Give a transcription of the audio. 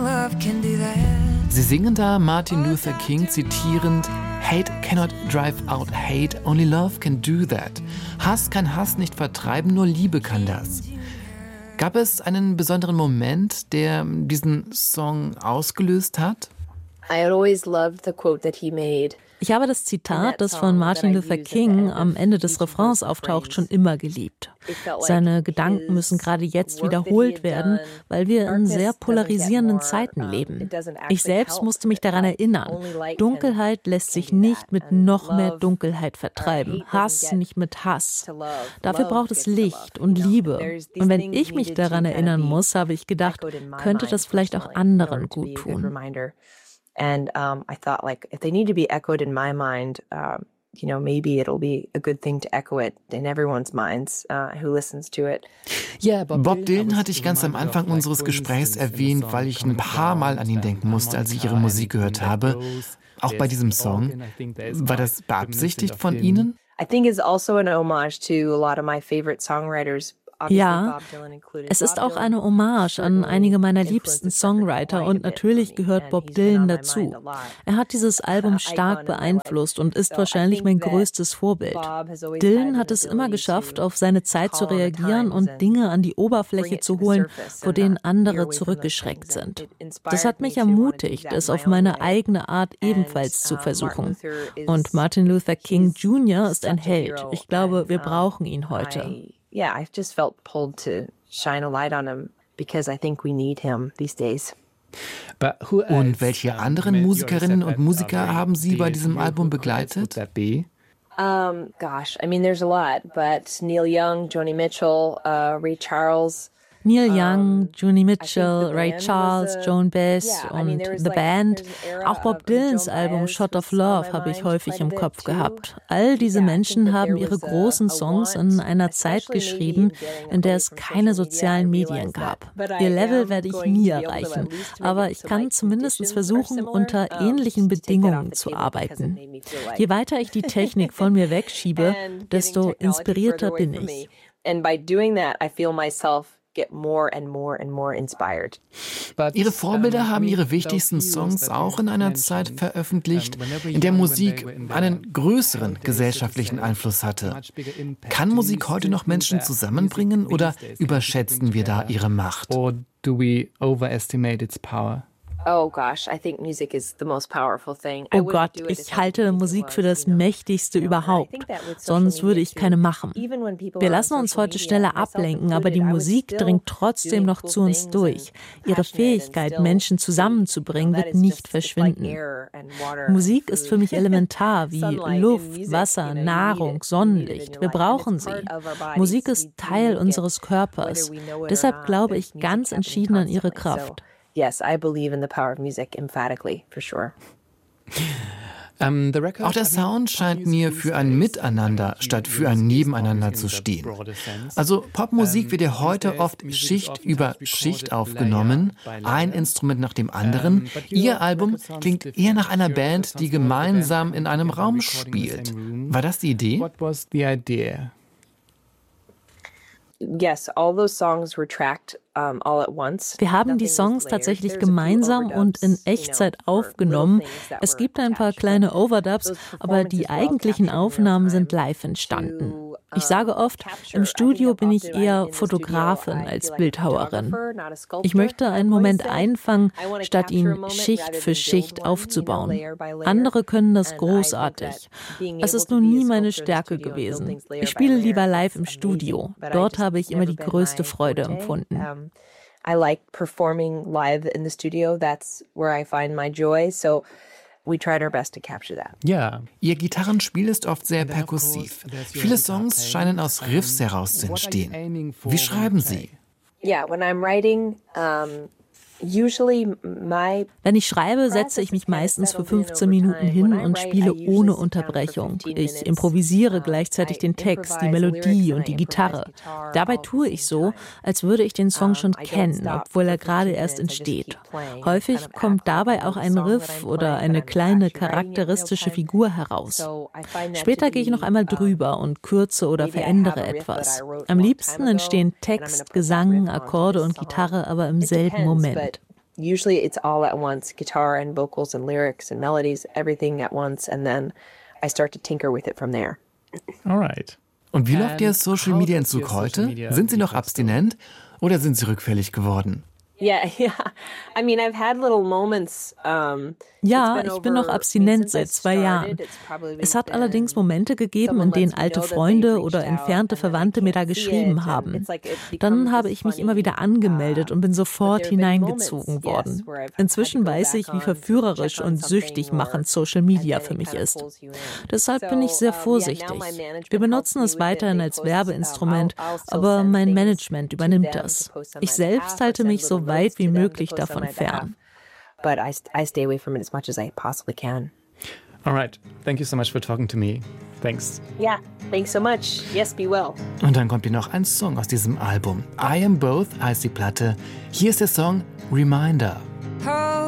Sie singen da Martin Luther King zitierend: Hate cannot drive out hate, only love can do that. Hass kann Hass nicht vertreiben, nur Liebe kann das. Gab es einen besonderen Moment, der diesen Song ausgelöst hat? I had always loved the quote that he made. Ich habe das Zitat, das von Martin Luther King am Ende des Refrains auftaucht, schon immer geliebt. Seine Gedanken müssen gerade jetzt wiederholt werden, weil wir in sehr polarisierenden Zeiten leben. Ich selbst musste mich daran erinnern. Dunkelheit lässt sich nicht mit noch mehr Dunkelheit vertreiben. Hass nicht mit Hass. Dafür braucht es Licht und Liebe. Und wenn ich mich daran erinnern muss, habe ich gedacht, könnte das vielleicht auch anderen gut tun. And I thought, like, if they need to be echoed in my mind, maybe it'll be a good thing to echo it in everyone's minds who listens to it. Bob Dylan hatte ich ganz am Anfang unseres Gesprächs erwähnt, weil ich ein paar Mal an ihn denken musste, als ich ihre Musik gehört habe. Auch bei diesem Song. War das beabsichtigt von Ihnen? I think it's also an homage to a lot of my favorite songwriters. Ja, es ist auch eine Hommage an einige meiner liebsten Songwriter und natürlich gehört Bob Dylan dazu. Er hat dieses Album stark beeinflusst und ist wahrscheinlich mein größtes Vorbild. Dylan hat es immer geschafft, auf seine Zeit zu reagieren und Dinge an die Oberfläche zu holen, vor denen andere zurückgeschreckt sind. Das hat mich ermutigt, es auf meine eigene Art ebenfalls zu versuchen. Und Martin Luther King Jr. ist ein Held. Ich glaube, wir brauchen ihn heute. Yeah, I've just felt pulled to shine a light on him because I think we need him these days. Und welche anderen Musikerinnen und Musiker haben Sie bei diesem Album begleitet? Gosh, I mean, there's a lot, but Neil Young, Joni Mitchell, Ray Charles. Neil Young, Joni Mitchell, Ray Charles, Joan Baez und The Band. Auch Bob Dylans Album Shot of Love habe ich häufig im Kopf gehabt. All diese Menschen haben ihre großen Songs in einer Zeit geschrieben, in der es keine sozialen Medien gab. Ihr Level werde ich nie erreichen, aber ich kann zumindest versuchen, unter ähnlichen Bedingungen zu arbeiten. Je weiter ich die Technik von mir wegschiebe, desto inspirierter bin ich. And by doing that, I feel myself get more and more and more inspired. Ihre Vorbilder haben ihre wichtigsten Songs auch in einer Zeit veröffentlicht, in der Musik einen größeren gesellschaftlichen Einfluss hatte. Kann Musik heute noch Menschen zusammenbringen oder überschätzen wir da ihre Macht? Or do we overestimate its power? Oh gosh, I think music is the most powerful thing. Oh Gott, ich halte Musik für das Mächtigste überhaupt. Sonst würde ich keine machen. Wir lassen uns heute schneller ablenken, aber die Musik dringt trotzdem noch zu uns durch. Ihre Fähigkeit, Menschen zusammenzubringen, wird nicht verschwinden. Musik ist für mich elementar, wie Luft, Wasser, Nahrung, Sonnenlicht. Wir brauchen sie. Musik ist Teil unseres Körpers. Deshalb glaube ich ganz entschieden an ihre Kraft. Yes, I believe in the power of music emphatically, for sure. Auch der Sound scheint mir für ein Miteinander statt für ein Nebeneinander zu stehen. Also Popmusik wird ja heute oft Schicht über Schicht aufgenommen, ein Instrument nach dem anderen. Ihr Album klingt eher nach einer Band, die gemeinsam in einem Raum spielt. War das die Idee? What was the idea? Yes, all those songs were tracked all at once. Wir haben die Songs tatsächlich gemeinsam und in Echtzeit aufgenommen. Es gibt ein paar kleine Overdubs, aber die eigentlichen Aufnahmen sind live entstanden. Ich sage oft, im Studio bin ich eher Fotografin als Bildhauerin. Ich möchte einen Moment einfangen, statt ihn Schicht für Schicht aufzubauen. Andere können das großartig. Es ist nun nie meine Stärke gewesen. Ich spiele lieber live im Studio. Dort habe ich immer die größte Freude empfunden. I like performing live in the studio. That's where I find my joy. So we tried our best to capture that. Ja. Ihr Gitarrenspiel ist oft sehr perkussiv. Viele Songs scheinen aus Riffs heraus zu entstehen. Wie schreiben Sie? Yeah, when I'm writing, wenn ich schreibe, setze ich mich meistens für 15 Minuten hin und spiele ohne Unterbrechung. Ich improvisiere gleichzeitig den Text, die Melodie und die Gitarre. Dabei tue ich so, als würde ich den Song schon kennen, obwohl er gerade erst entsteht. Häufig kommt dabei auch ein Riff oder eine kleine charakteristische Figur heraus. Später gehe ich noch einmal drüber und kürze oder verändere etwas. Am liebsten entstehen Text, Gesang, Akkorde und Gitarre aber im selben Moment. Usually it's all at once, guitar and vocals and lyrics and melodies, everything at once, and then I start to tinker with it from there. Alright. Und wie läuft Ihr Social-Media-Entzug heute? Sind Sie noch abstinent oder sind Sie rückfällig geworden? Yeah. I mean, I've had little moments. Ja, ich bin noch abstinent seit 2 Jahren. Es hat allerdings Momente gegeben, in denen alte Freunde oder entfernte Verwandte mir da geschrieben haben. Dann habe ich mich immer wieder angemeldet und bin sofort hineingezogen worden. Inzwischen weiß ich, wie verführerisch und süchtig machend Social Media für mich ist. Deshalb bin ich sehr vorsichtig. Wir benutzen es weiterhin als Werbeinstrument, aber mein Management übernimmt das. Ich selbst halte mich so weit wie möglich davon fern. But I stay away from it as much as I possibly can. All right. Thank you so much for talking to me. Thanks. Yeah, thanks so much. Yes, be well. Und dann kommt hier noch ein Song aus diesem Album. I Am Both heißt die Platte. Hier ist der Song Reminder. Oh.